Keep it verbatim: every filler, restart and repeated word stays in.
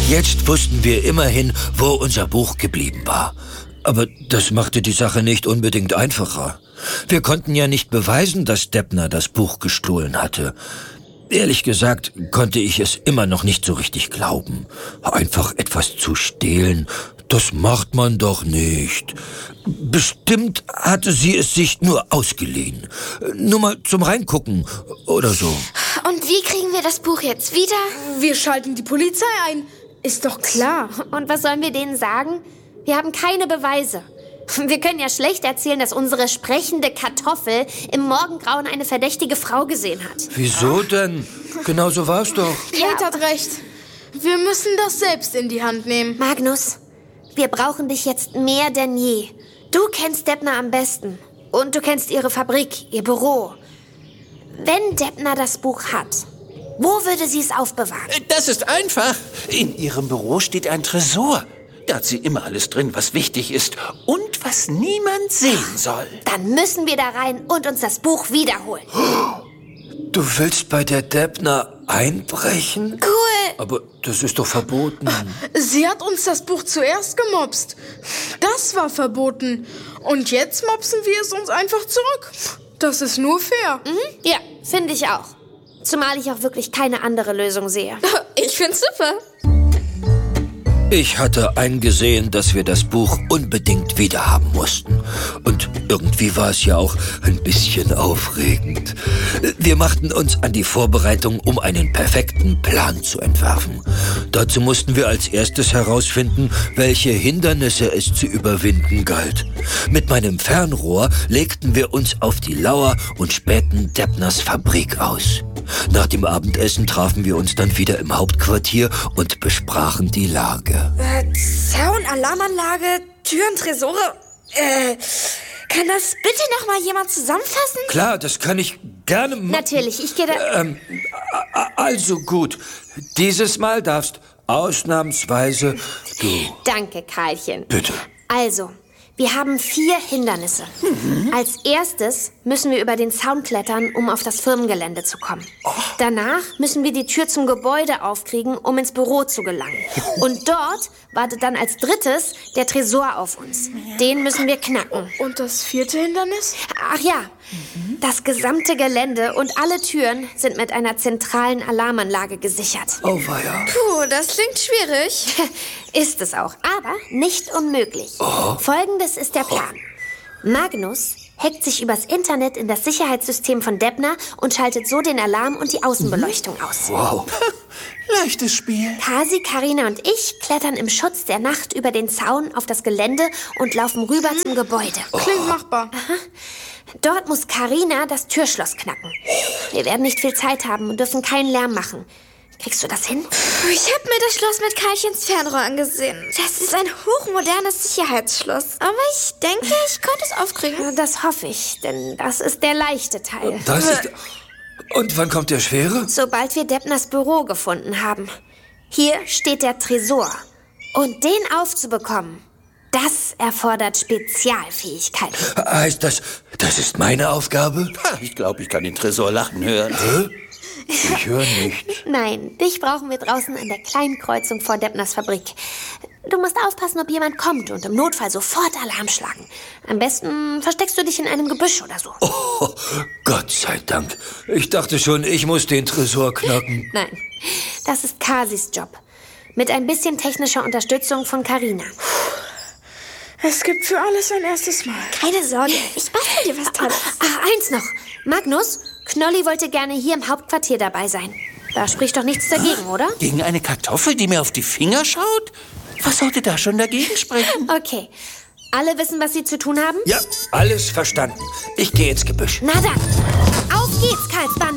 Jetzt wussten wir immerhin, wo unser Buch geblieben war. Aber das machte die Sache nicht unbedingt einfacher. Wir konnten ja nicht beweisen, dass Debnah das Buch gestohlen hatte. Ehrlich gesagt konnte ich es immer noch nicht so richtig glauben. Einfach etwas zu stehlen, das macht man doch nicht. Bestimmt hatte sie es sich nur ausgeliehen. Nur mal zum Reingucken oder so. Und wie kriegen wir das Buch jetzt wieder? Wir schalten die Polizei ein. Ist doch klar. Und was sollen wir denen sagen? Wir haben keine Beweise. Wir können ja schlecht erzählen, dass unsere sprechende Kartoffel im Morgengrauen eine verdächtige Frau gesehen hat. Wieso denn? Genau so war's doch. Kate hat recht. Wir müssen das selbst in die Hand nehmen. Magnus, wir brauchen dich jetzt mehr denn je. Du kennst Debnah am besten. Und du kennst ihre Fabrik, ihr Büro. Wenn Debnah das Buch hat, wo würde sie es aufbewahren? Das ist einfach. In ihrem Büro steht ein Tresor. Da hat sie immer alles drin, was wichtig ist und was niemand sehen soll. Dann müssen wir da rein und uns das Buch wiederholen. Du willst bei der Debnah einbrechen? Cool. Aber das ist doch verboten. Sie hat uns das Buch zuerst gemobst. Das war verboten. Und jetzt mobsen wir es uns einfach zurück. Das ist nur fair. Mhm. Ja, finde ich auch. Zumal ich auch wirklich keine andere Lösung sehe. Ich find's super. Ich hatte eingesehen, dass wir das Buch unbedingt wiederhaben mussten. Und irgendwie war es ja auch ein bisschen aufregend. Wir machten uns an die Vorbereitung, um einen perfekten Plan zu entwerfen. Dazu mussten wir als erstes herausfinden, welche Hindernisse es zu überwinden galt. Mit meinem Fernrohr legten wir uns auf die Lauer und spähten Debnahs Fabrik aus. Nach dem Abendessen trafen wir uns dann wieder im Hauptquartier und besprachen die Lage. Äh, Zaun, Alarmanlage, Türen, Tresore. Äh, kann das bitte noch mal jemand zusammenfassen? Klar, das kann ich gerne machen. Natürlich, ich gehe da... Ähm, also gut. Dieses Mal darfst ausnahmsweise du. Danke, Karlchen. Bitte. Also, wir haben vier Hindernisse. Mhm. Als erstes müssen wir über den Zaun klettern, um auf das Firmengelände zu kommen. Oh. Danach müssen wir die Tür zum Gebäude aufkriegen, um ins Büro zu gelangen. Und dort wartet dann als drittes der Tresor auf uns. Den müssen wir knacken. Und das vierte Hindernis? Ach ja, mhm. Das gesamte Gelände und alle Türen sind mit einer zentralen Alarmanlage gesichert. Oh weia. Puh, das klingt schwierig. Ist es auch, aber nicht unmöglich. Oh. Folgendes ist der Plan. Magnus hackt sich übers Internet in das Sicherheitssystem von Debnah und schaltet so den Alarm und die Außenbeleuchtung mhm. aus. Wow. Leichtes Spiel. Kasi, Carina und ich klettern im Schutz der Nacht über den Zaun auf das Gelände und laufen rüber zum Gebäude. Oh. Klingt machbar. Aha. Dort muss Carina das Türschloss knacken. Wir werden nicht viel Zeit haben und dürfen keinen Lärm machen. Kriegst du das hin? Ich habe mir das Schloss mit Karlchens Fernrohr angesehen. Das ist ein hochmodernes Sicherheitsschloss. Aber ich denke, ich könnte es aufkriegen. Das hoffe ich, denn das ist der leichte Teil. Das ist... Und wann kommt der schwere? Sobald wir Debnahs Büro gefunden haben. Hier steht der Tresor. Und den aufzubekommen, das erfordert Spezialfähigkeiten. Heißt das, das ist meine Aufgabe? Ich glaube, ich kann den Tresor lachen hören. Hä? Ich höre nichts. Nein, dich brauchen wir draußen an der kleinen Kreuzung vor Debnahs Fabrik. Du musst aufpassen, ob jemand kommt und im Notfall sofort Alarm schlagen. Am besten versteckst du dich in einem Gebüsch oder so. Oh, Gott sei Dank. Ich dachte schon, ich muss den Tresor knacken. Nein, das ist Kasis Job. Mit ein bisschen technischer Unterstützung von Carina. Es gibt für alles ein erstes Mal. Keine Sorge, ich bastel dir was Tolles. Ach, eins noch. Magnus, Knolli wollte gerne hier im Hauptquartier dabei sein. Da spricht doch nichts dagegen, oder? Gegen eine Kartoffel, die mir auf die Finger schaut? Was sollte da schon dagegen sprechen? Okay. Alle wissen, was sie zu tun haben? Ja, alles verstanden. Ich gehe ins Gebüsch. Na dann, auf geht's, Karlsbande!